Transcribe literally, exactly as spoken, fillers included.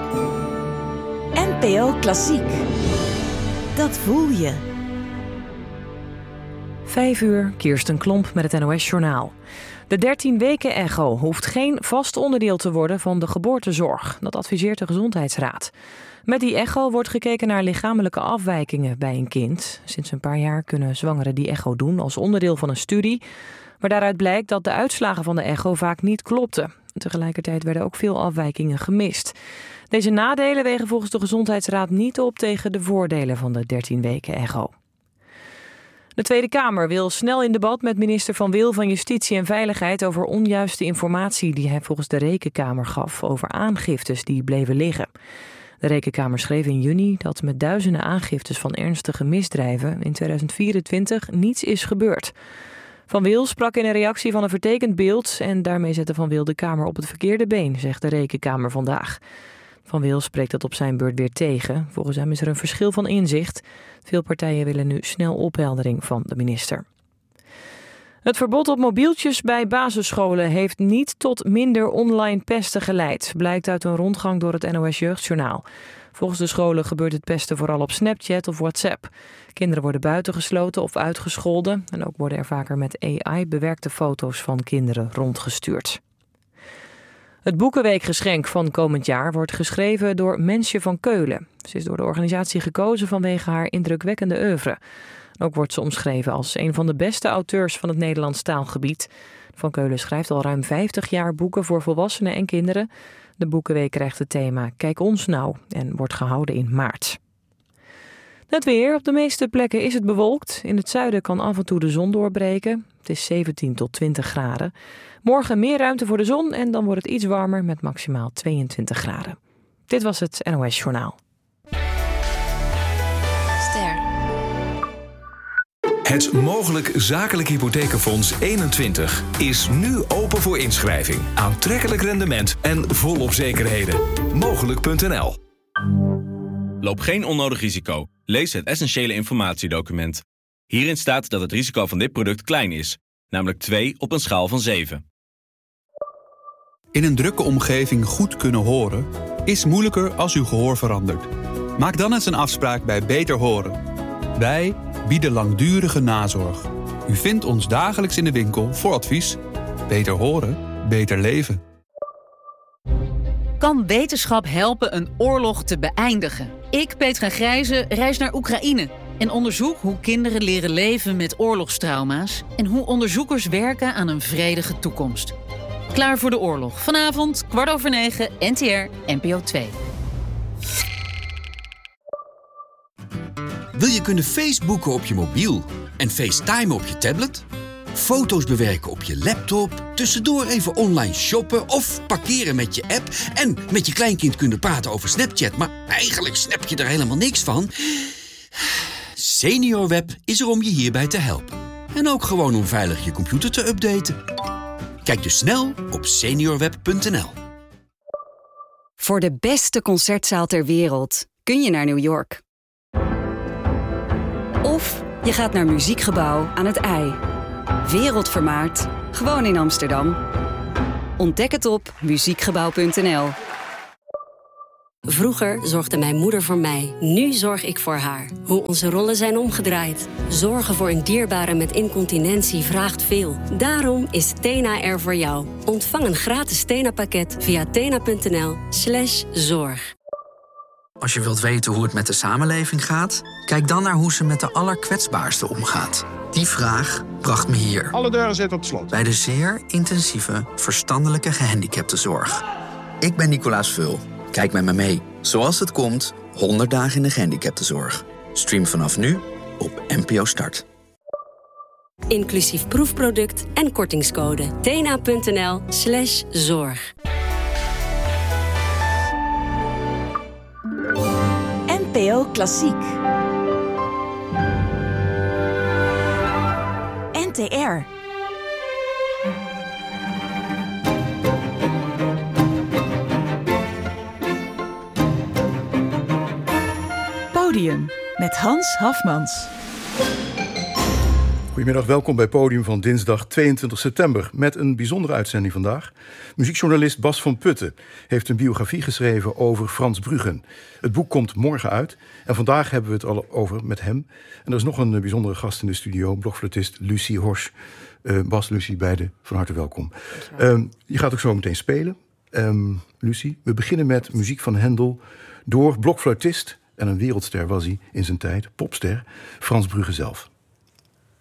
N P O Klassiek. Dat voel je. Vijf uur, Kirsten Klomp met het N O S-journaal. De dertien weken echo hoeft geen vast onderdeel te worden van de geboortezorg. Dat adviseert de Gezondheidsraad. Met die echo wordt gekeken naar lichamelijke afwijkingen bij een kind. Sinds een paar jaar kunnen zwangeren die echo doen als onderdeel van een studie. Maar daaruit blijkt dat de uitslagen van de echo vaak niet klopten. Tegelijkertijd werden ook veel afwijkingen gemist. Deze nadelen wegen volgens de Gezondheidsraad niet op tegen de voordelen van de dertien weken echo. De Tweede Kamer wil snel in debat met minister Van Wil van Justitie en Veiligheid over onjuiste informatie die hij volgens de Rekenkamer gaf over aangiftes die bleven liggen. De Rekenkamer schreef in juni dat met duizenden aangiftes van ernstige misdrijven in tweeduizend vierentwintig niets is gebeurd. Van Wil sprak in een reactie van een vertekend beeld en daarmee zette Van Wil de Kamer op het verkeerde been, zegt de Rekenkamer vandaag. Van Wil spreekt dat op zijn beurt weer tegen. Volgens hem is er een verschil van inzicht. Veel partijen willen nu snel opheldering van de minister. Het verbod op mobieltjes bij basisscholen heeft niet tot minder online pesten geleid, blijkt uit een rondgang door het N O S Jeugdjournaal. Volgens de scholen gebeurt het pesten vooral op Snapchat of WhatsApp. Kinderen worden buitengesloten of uitgescholden en ook worden er vaker met A I bewerkte foto's van kinderen rondgestuurd. Het Boekenweekgeschenk van komend jaar wordt geschreven door Mensje van Keulen. Ze is door de organisatie gekozen vanwege haar indrukwekkende oeuvre. Ook wordt ze omschreven als een van de beste auteurs van het Nederlands taalgebied. Van Keulen schrijft al ruim vijftig jaar boeken voor volwassenen en kinderen. De Boekenweek krijgt het thema Kijk ons nou en wordt gehouden in maart. Het weer. Op de meeste plekken is het bewolkt. In het zuiden kan af en toe de zon doorbreken. Het is zeventien tot twintig graden. Morgen meer ruimte voor de zon en dan wordt het iets warmer met maximaal tweeëntwintig graden. Dit was het N O S-journaal. Ster. Het Mogelijk Zakelijk Hypothekenfonds eenentwintig is nu open voor inschrijving. Aantrekkelijk rendement en volop zekerheden. Mogelijk punt n l. Loop geen onnodig risico. Lees het essentiële informatiedocument. Hierin staat dat het risico van dit product klein is, namelijk twee op een schaal van zeven. In een drukke omgeving goed kunnen horen is moeilijker als uw gehoor verandert. Maak dan eens een afspraak bij Beter Horen. Wij bieden langdurige nazorg. U vindt ons dagelijks in de winkel voor advies. Beter horen, beter leven. Kan wetenschap helpen een oorlog te beëindigen? Ik, Petra Grijze, reis naar Oekraïne en onderzoek hoe kinderen leren leven met oorlogstrauma's en hoe onderzoekers werken aan een vredige toekomst. Klaar voor de oorlog. Vanavond, kwart over negen, N T R, N P O twee. Wil je kunnen Facebooken op je mobiel en FaceTime op je tablet? Foto's bewerken op je laptop, tussendoor even online shoppen of parkeren met je app en met je kleinkind kunnen praten over Snapchat, maar eigenlijk snap je er helemaal niks van? SeniorWeb is er om je hierbij te helpen. En ook gewoon om veilig je computer te updaten. Kijk dus snel op seniorweb punt n l. Voor de beste concertzaal ter wereld kun je naar New York. Of je gaat naar Muziekgebouw aan het IJ. Wereldvermaard, gewoon in Amsterdam. Ontdek het op muziekgebouw punt n l. Vroeger zorgde mijn moeder voor mij, nu zorg ik voor haar. Hoe onze rollen zijn omgedraaid. Zorgen voor een dierbare met incontinentie vraagt veel. Daarom is Tena er voor jou. Ontvang een gratis Tena-pakket via tena punt n l slash zorg. Als je wilt weten hoe het met de samenleving gaat, kijk dan naar hoe ze met de allerkwetsbaarsten omgaat. Die vraag bracht me hier. Alle deuren zitten op slot. Bij de zeer intensieve verstandelijke gehandicaptenzorg. Ik ben Nicolaas Vul. Kijk met me mee. Zoals het komt, honderd dagen in de gehandicaptenzorg. Stream vanaf nu op N P O Start. Inclusief proefproduct en kortingscode. tena punt n l slash zorg. N P O Klassiek. N T R. Podium met Hans Hafmans. Goedemiddag, welkom bij Podium van dinsdag tweeëntwintig september... met een bijzondere uitzending vandaag. Muziekjournalist Bas van Putten heeft een biografie geschreven over Frans Bruggen. Het boek komt morgen uit en vandaag hebben we het al over met hem. En er is nog een bijzondere gast in de studio, blokfluitist Lucie Horsch. Uh, Bas, Lucie, beide van harte welkom. Uh, je gaat ook zo meteen spelen. Um, Lucie, we beginnen met muziek van Händel door blokfluitist... en een wereldster was hij in zijn tijd, popster, Frans Bruggen zelf.